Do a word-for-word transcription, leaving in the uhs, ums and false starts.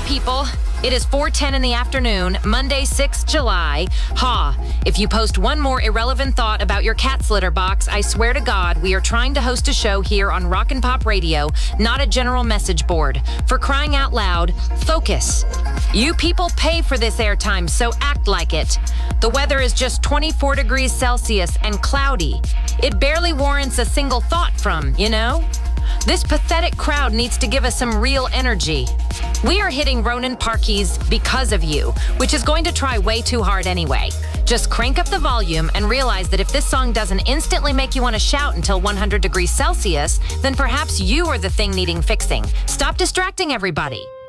people. It is four ten in the afternoon, Monday, sixth of July. Ha! If you post one more irrelevant thought about your cat's litter box, I swear to God, we are trying to host a show here on Rock and Pop Radio, not a general message board. For crying out loud, focus. You people pay for this airtime, so act like it. The weather is just twenty-four degrees Celsius and cloudy. It barely warrants a single thought from, you know? This pathetic crowd needs to give us some real energy. We are hitting Ronan Parkes because of you, which is going to try way too hard anyway. Just crank up the volume and realize that if this song doesn't instantly make you want to shout until one hundred degrees Celsius, then perhaps you are the thing needing fixing. Stop distracting everybody.